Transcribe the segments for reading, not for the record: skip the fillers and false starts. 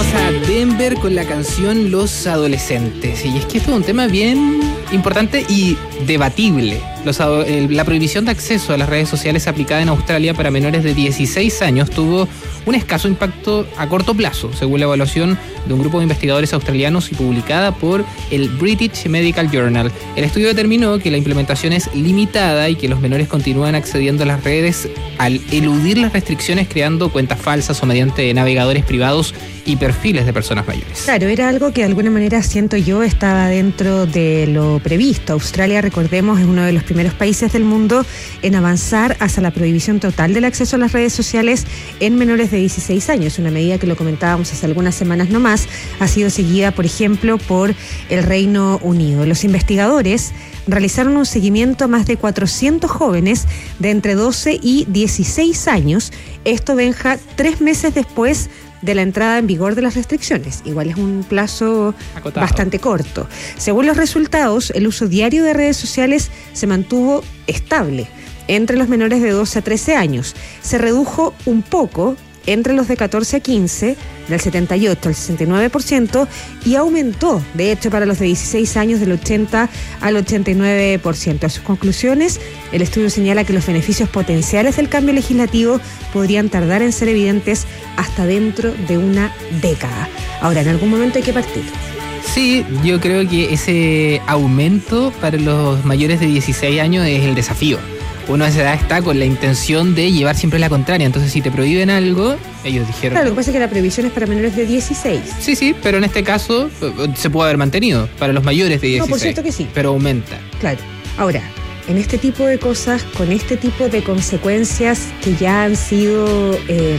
a Denver con la canción Los Adolescentes. Y es que esto es un tema bien importante y debatible. La prohibición de acceso a las redes sociales aplicada en Australia para menores de 16 años tuvo un escaso impacto a corto plazo, según la evaluación de un grupo de investigadores australianos y publicada por el British Medical Journal. El estudio determinó que la implementación es limitada y que los menores continúan accediendo a las redes al eludir las restricciones creando cuentas falsas o mediante navegadores privados y perfiles de personas mayores. Claro, era algo que de alguna manera, siento yo, estaba dentro de lo previsto. Australia, recordemos, es uno de los primeros países del mundo en avanzar hacia la prohibición total del acceso a las redes sociales en menores de 16 años. Una medida que lo comentábamos hace algunas semanas nomás, ha sido seguida, por ejemplo, por el Reino Unido. Los investigadores realizaron un seguimiento a más de 400 jóvenes de entre 12 y 16 años. Esto, Benja, 3 meses después de la entrada en vigor de las restricciones. Igual es un plazo acotado, bastante corto. Según los resultados, el uso diario de redes sociales se mantuvo estable entre los menores de 12 a 13 años. Se redujo un poco entre los de 14 a 15, del 78 al 69%, y aumentó, de hecho, para los de 16 años del 80 al 89%. A sus conclusiones, el estudio señala que los beneficios potenciales del cambio legislativo podrían tardar en ser evidentes hasta dentro de una década. Ahora, en algún momento hay que partir. Sí, yo creo que ese aumento para los mayores de 16 años es el desafío. Uno a esa edad está con la intención de llevar siempre la contraria. Entonces, si te prohíben algo, ellos dijeron... Claro, lo que pasa es que la prohibición es para menores de 16. Sí, pero en este caso se puede haber mantenido para los mayores de 16. No, por cierto que sí. Pero aumenta. Claro. Ahora, en este tipo de cosas, con este tipo de consecuencias que ya han sido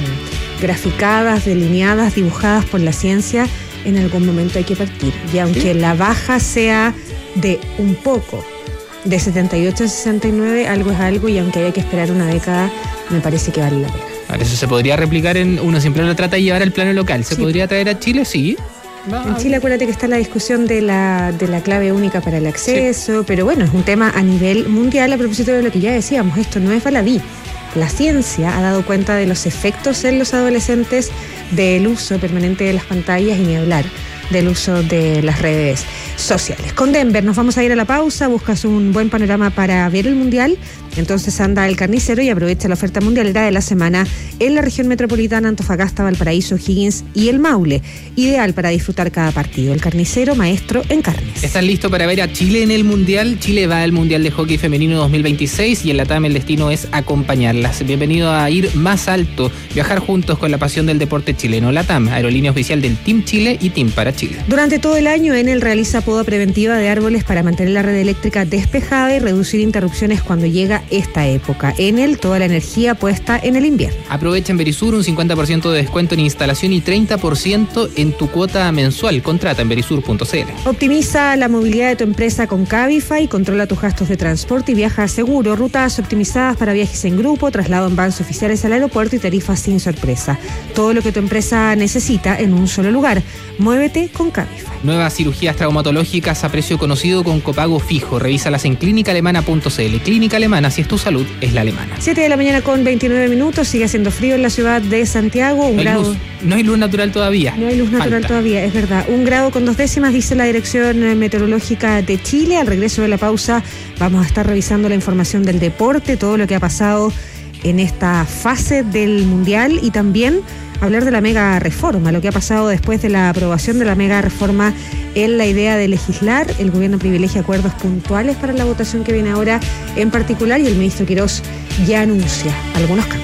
graficadas, delineadas, dibujadas por la ciencia, en algún momento hay que partir. Y aunque la baja sea de un poco, de 78 a 69, algo es algo, y aunque haya que esperar una década, me parece que vale la pena. Ahora, eso se podría replicar uno siempre lo trata de llevar al plano local. ¿Se podría traer a Chile? Sí. En Chile, acuérdate que está la discusión de la clave única para el acceso, pero bueno, es un tema a nivel mundial. A propósito de lo que ya decíamos, esto no es baladí. La ciencia ha dado cuenta de los efectos en los adolescentes del uso permanente de las pantallas, y ni hablar del uso de las redes sociales. Con Denver nos vamos a ir a la pausa. Buscas un buen panorama para ver el Mundial, entonces anda al Carnicero y aprovecha la oferta mundialera de la semana en la región metropolitana, Antofagasta, Valparaíso, Higgins y el Maule. Ideal para disfrutar cada partido. El Carnicero, maestro en carnes. ¿Estás listo para ver a Chile en el Mundial? Chile va al Mundial de Hockey Femenino 2026 y en LATAM el destino es acompañarlas. Bienvenido a ir más alto, viajar juntos con la pasión del deporte chileno. LATAM, aerolínea oficial del Team Chile y Team para Chile. Durante todo el año, Enel realiza poda preventiva de árboles para mantener la red eléctrica despejada y reducir interrupciones cuando llega esta época. Enel, toda la energía puesta en el invierno. Aprovecha en Verisur un 50% de descuento en instalación y 30% en tu cuota mensual. Contrata en verisur.cl. Optimiza la movilidad de tu empresa con Cabify, controla tus gastos de transporte y viaja seguro. Rutas optimizadas para viajes en grupo, traslado en vans oficiales al aeropuerto y tarifas sin sorpresa. Todo lo que tu empresa necesita en un solo lugar. Muévete con Cabify. Nuevas cirugías traumatológicas a precio conocido con copago fijo. Revísalas en clínicaalemana.cl. Clínica Alemana, si es tu salud, es la alemana. 7 de la mañana con 29 minutos. Sigue haciendo frío en la ciudad de Santiago. No hay luz natural todavía. No hay luz natural todavía, es verdad. 1 grado con 2 décimas, dice la Dirección Meteorológica de Chile. Al regreso de la pausa vamos a estar revisando la información del deporte, todo lo que ha pasado en esta fase del Mundial, y también hablar de la mega reforma, lo que ha pasado después de la aprobación de la mega reforma en la idea de legislar. El gobierno privilegia acuerdos puntuales para la votación que viene ahora en particular, y el ministro Quirós ya anuncia algunos cambios.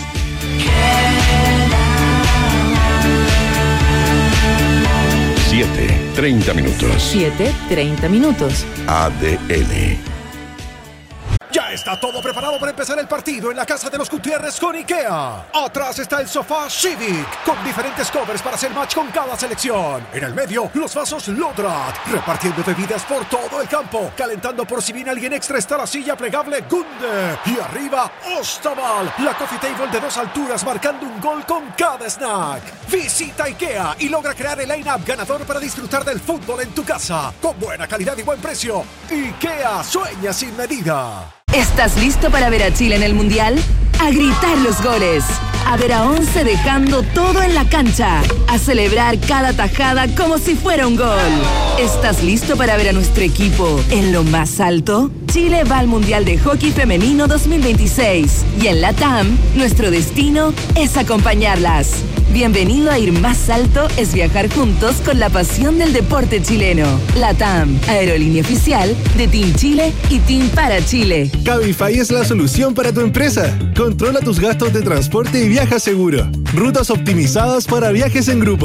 7:30 minutos. 7:30 minutos. ADN. Ya está todo preparado para empezar el partido en la casa de los Gutiérrez con IKEA. Atrás está el sofá Civic, con diferentes covers para hacer match con cada selección. En el medio, los vasos Lodrat, repartiendo bebidas por todo el campo. Calentando por si viene alguien extra está la silla plegable Gunde. Y arriba, Ostaval, la coffee table de 2 alturas, marcando un gol con cada snack. Visita IKEA y logra crear el line-up ganador para disfrutar del fútbol en tu casa. Con buena calidad y buen precio. IKEA sueña sin medida. ¿Estás listo para ver a Chile en el Mundial? ¡A gritar los goles! A ver a 11 dejando todo en la cancha. A celebrar cada tajada como si fuera un gol. ¿Estás listo para ver a nuestro equipo en lo más alto? Chile va al Mundial de Hockey Femenino 2026. Y en LATAM, nuestro destino es acompañarlas. Bienvenido a Ir Más Alto es viajar juntos con la pasión del deporte chileno. LATAM, aerolínea oficial de Team Chile y Team para Chile. Cabify es la solución para tu empresa. Controla tus gastos de transporte y viaja seguro. Rutas optimizadas para viajes en grupo.